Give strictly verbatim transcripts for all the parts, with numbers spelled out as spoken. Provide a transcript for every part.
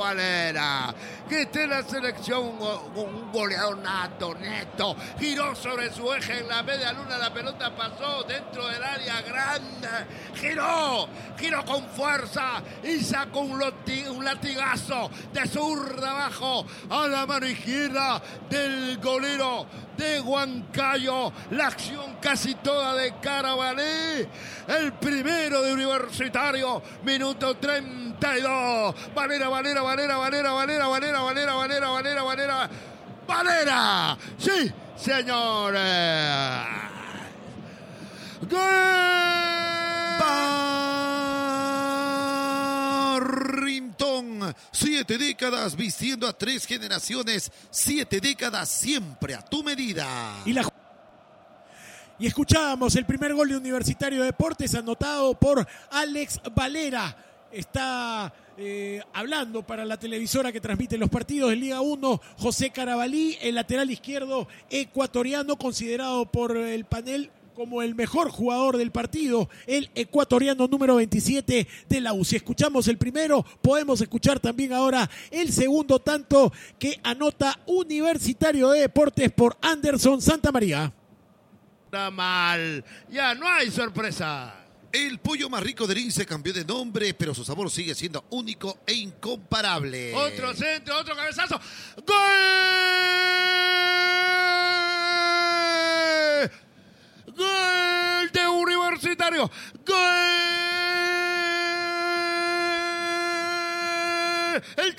Valera, que está en la selección, un goleador nato, neto, giró sobre su eje en la media luna, la pelota pasó dentro del área grande, giró, giró con fuerza y sacó un, loti, un latigazo de zurda abajo a la mano izquierda del golero de Huancayo. La acción casi toda de Carabalí, el primero de Universitario, minuto treinta y dos. Valera, Valera, Valera, Valera, Valera, Valera, Valera, Valera, Valera, Valera, Valera. Sí, señores. Barrintón, siete décadas vistiendo a tres generaciones, siete décadas siempre a tu medida. Y la Y escuchábamos el primer gol de Universitario de Deportes anotado por Alex Valera. Está eh, hablando para la televisora que transmite los partidos de Liga uno, José Carabalí, el lateral izquierdo ecuatoriano, considerado por el panel como el mejor jugador del partido, el ecuatoriano número veintisiete de la U. Si escuchamos el primero, podemos escuchar también ahora el segundo tanto que anota Universitario de Deportes por Anderson Santamaría. Está mal, ya no hay sorpresa. El pollo más rico del I N S E cambió de nombre, pero su sabor sigue siendo único e incomparable. Otro centro, otro cabezazo. ¡Gol! ¡Gol de Universitario! ¡Gol! ¡El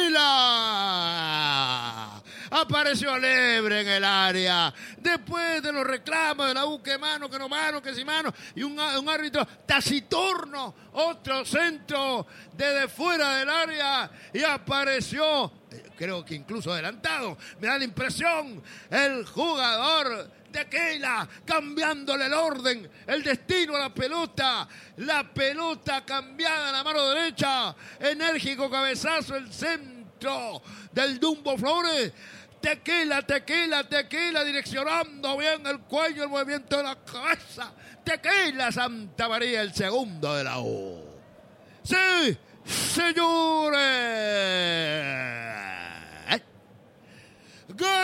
Tequila! Apareció Lebre en el área. Después de los reclamos de la U, que mano, que no mano, que si mano. Y un, un árbitro taciturno. Otro centro desde fuera del área. Y apareció, creo que incluso adelantado, me da la impresión, el jugador Tequila, cambiándole el orden, el destino a la pelota. La pelota cambiada en la mano derecha. Enérgico cabezazo, el centro del Dumbo Flores. Tequila, Tequila, Tequila, direccionando bien el cuello, el movimiento de la cabeza. Tequila Santamaría, el segundo de la U. ¡Sí, señores! ¡Gol!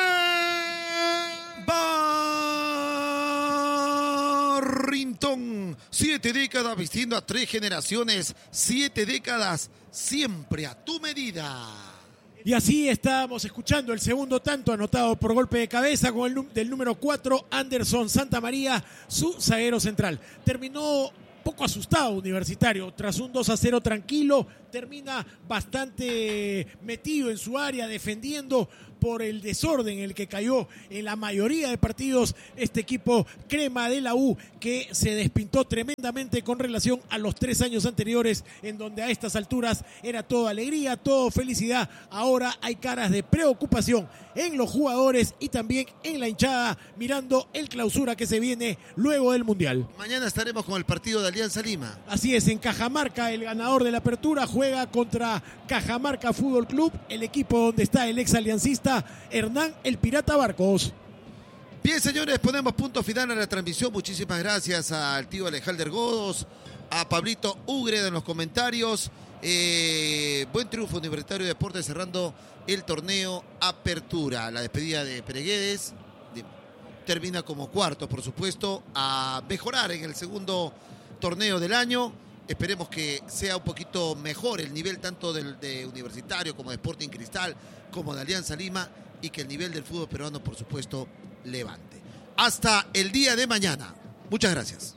Barrintón, siete décadas vistiendo a tres generaciones, siete décadas siempre a tu medida. Y así estábamos escuchando el segundo tanto anotado por golpe de cabeza con el del número cuatro, Anderson Santamaría, su zaguero central. Terminó poco asustado Universitario, tras un dos a cero tranquilo, termina bastante metido en su área, defendiendo por el desorden en el que cayó en la mayoría de partidos este equipo crema de la U, que se despintó tremendamente con relación a los tres años anteriores, en donde a estas alturas era todo alegría, todo felicidad. Ahora hay caras de preocupación en los jugadores y también en la hinchada, mirando el clausura que se viene luego del Mundial. Mañana estaremos con el partido de Alianza Lima. Así es, en Cajamarca, el ganador de la apertura juega contra Cajamarca Fútbol Club, el equipo donde está el ex aliancista Hernán el Pirata Barcos. Bien, señores, ponemos punto final a la transmisión. Muchísimas gracias al tío Alejandro Godos, a Pablito Ugre en los comentarios. Eh, buen triunfo Universitario de Deportes cerrando el torneo Apertura. La despedida de Pereguedes de, termina como cuarto, por supuesto, a mejorar en el segundo torneo del año. Esperemos que sea un poquito mejor el nivel tanto del, de Universitario como de Sporting Cristal, como de Alianza Lima, y que el nivel del fútbol peruano, por supuesto, levante. Hasta el día de mañana. Muchas gracias.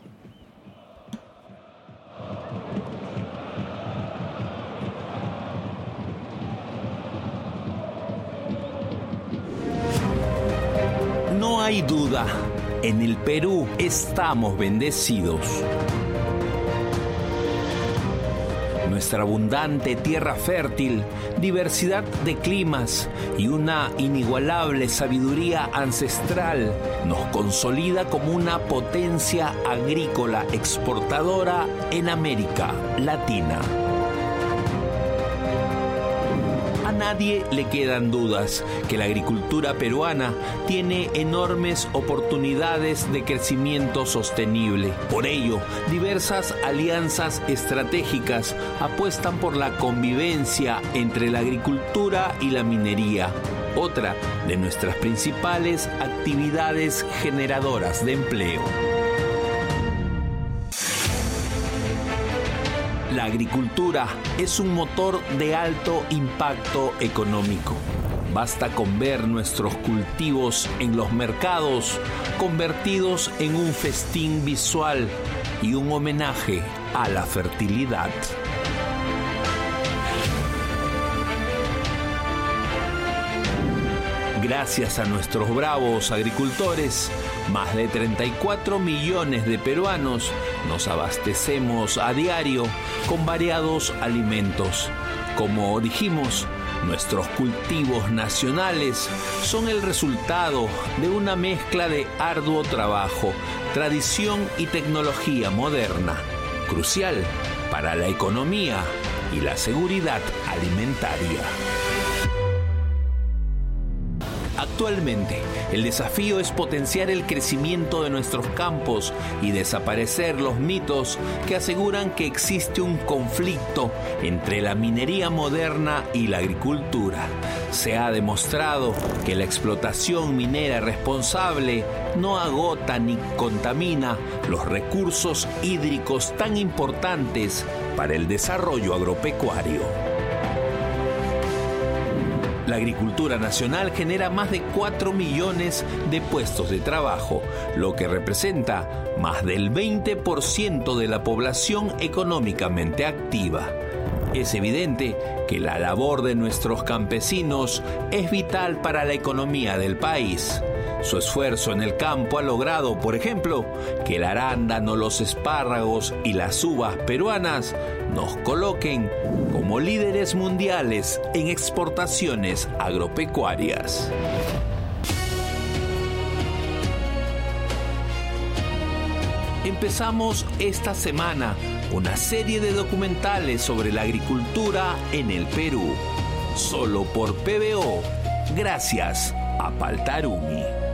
No hay duda, en el Perú estamos bendecidos. Nuestra abundante tierra fértil, diversidad de climas y una inigualable sabiduría ancestral nos consolida como una potencia agrícola exportadora en América Latina. nadie le quedan dudas que la agricultura peruana tiene enormes oportunidades de crecimiento sostenible. Por ello, diversas alianzas estratégicas apuestan por la convivencia entre la agricultura y la minería, otra de nuestras principales actividades generadoras de empleo. La agricultura es un motor de alto impacto económico. Basta con ver nuestros cultivos en los mercados convertidos en un festín visual y un homenaje a la fertilidad. Gracias a nuestros bravos agricultores, más de treinta y cuatro millones de peruanos nos abastecemos a diario con variados alimentos. Como dijimos, nuestros cultivos nacionales son el resultado de una mezcla de arduo trabajo, tradición y tecnología moderna, crucial para la economía y la seguridad alimentaria. Actualmente, el desafío es potenciar el crecimiento de nuestros campos y desaparecer los mitos que aseguran que existe un conflicto entre la minería moderna y la agricultura. Se ha demostrado que la explotación minera responsable no agota ni contamina los recursos hídricos tan importantes para el desarrollo agropecuario. La agricultura nacional genera más de cuatro millones de puestos de trabajo, lo que representa más del veinte por ciento de la población económicamente activa. Es evidente que la labor de nuestros campesinos es vital para la economía del país. Su esfuerzo en el campo ha logrado, por ejemplo, que el arándano, los espárragos y las uvas peruanas nos coloquen como líderes mundiales en exportaciones agropecuarias. Empezamos esta semana una serie de documentales sobre la agricultura en el Perú, solo por P B O, gracias a Paltarumi.